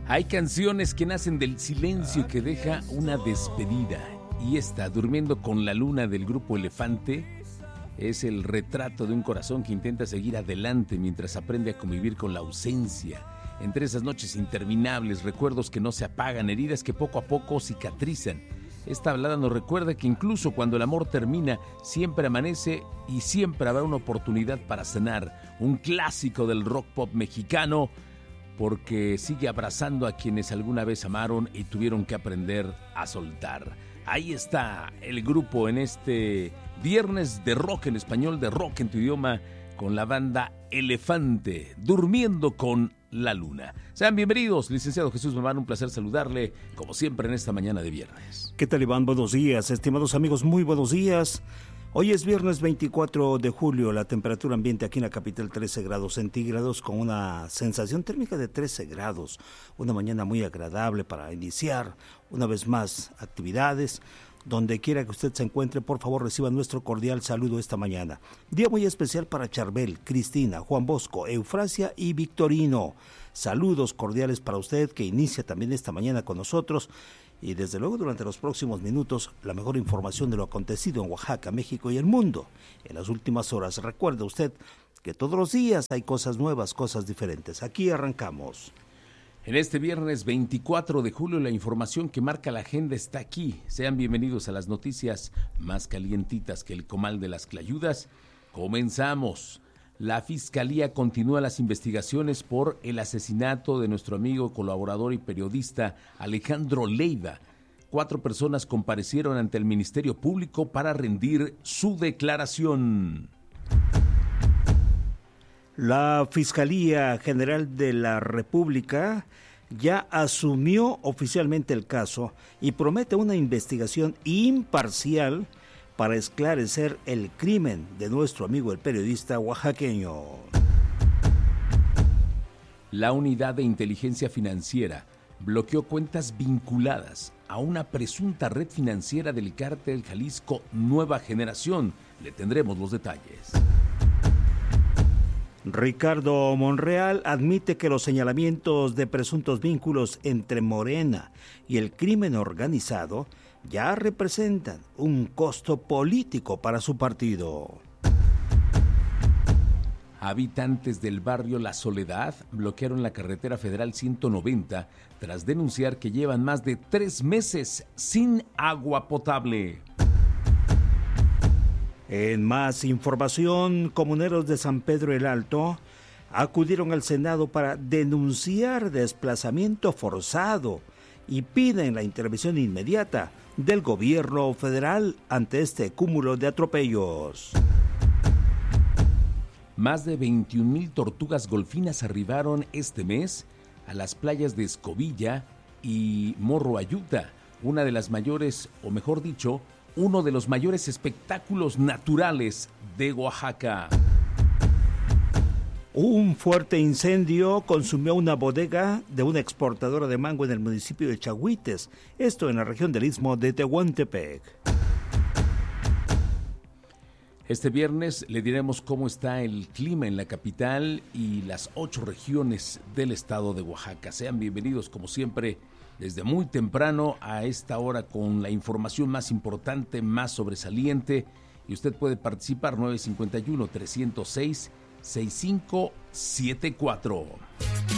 Hay canciones que nacen del silencio que deja una despedida. Y esta, Durmiendo con la Luna, del grupo Elefante, es el retrato de un corazón que intenta seguir adelante mientras aprende a convivir con la ausencia. Entre esas noches interminables, recuerdos que no se apagan, heridas que poco a poco cicatrizan. Esta balada nos recuerda que incluso cuando el amor termina, siempre amanece y siempre habrá una oportunidad para sanar. Un clásico del rock pop mexicano, porque sigue abrazando a quienes alguna vez amaron y tuvieron que aprender a soltar. Ahí está el grupo en este viernes de rock en español, de rock en tu idioma, con la banda Elefante, Durmiendo con la Luna. Sean bienvenidos, licenciado Jesús Mamán, un placer saludarle, como siempre, en esta mañana de viernes. ¿Qué tal, Iván? Buenos días, estimados amigos, muy buenos días. Hoy es viernes 24 de julio, la temperatura ambiente aquí en la capital 13 grados centígrados con una sensación térmica de 13 grados. Una mañana muy agradable para iniciar una vez más actividades. Donde quiera que usted se encuentre, por favor reciba nuestro cordial saludo esta mañana. Día muy especial para Charbel, Cristina, Juan Bosco, Eufrasia y Victorino. Saludos cordiales para usted que inicia también esta mañana con nosotros. Y desde luego durante los próximos minutos, la mejor información de lo acontecido en Oaxaca, México y el mundo. En las últimas horas, recuerde usted que todos los días hay cosas nuevas, cosas diferentes. Aquí arrancamos. En este viernes 24 de julio, la información que marca la agenda está aquí. Sean bienvenidos a las noticias más calientitas que el comal de las clayudas. Comenzamos. La Fiscalía continúa las investigaciones por el asesinato de nuestro amigo, colaborador y periodista Alejandro Leiva. 4 personas comparecieron ante el Ministerio Público para rendir su declaración. La Fiscalía General de la República ya asumió oficialmente el caso y promete una investigación imparcial para esclarecer el crimen de nuestro amigo el periodista oaxaqueño. La Unidad de Inteligencia Financiera bloqueó cuentas vinculadas a una presunta red financiera del cártel Jalisco Nueva Generación. Le tendremos los detalles. Ricardo Monreal admite que los señalamientos de presuntos vínculos entre Morena y el crimen organizado ya representan un costo político para su partido. Habitantes del barrio La Soledad bloquearon la carretera federal 190 tras denunciar que llevan más de 3 meses sin agua potable. En más información, comuneros de San Pedro el Alto acudieron al Senado para denunciar desplazamiento forzado y piden la intervención inmediata del gobierno federal ante este cúmulo de atropellos. Más de 21,000 tortugas golfinas arribaron este mes a las playas de Escobilla y Morro Ayuta, una de las mayores, o mejor dicho, uno de los mayores espectáculos naturales de Oaxaca. Un fuerte incendio consumió una bodega de una exportadora de mango en el municipio de Chahuites, esto en la región del Istmo de Tehuantepec. Este viernes le diremos cómo está el clima en la capital y las 8 regiones del estado de Oaxaca. Sean bienvenidos, como siempre, desde muy temprano a esta hora con la información más importante, más sobresaliente. Y usted puede participar 951-306-6574.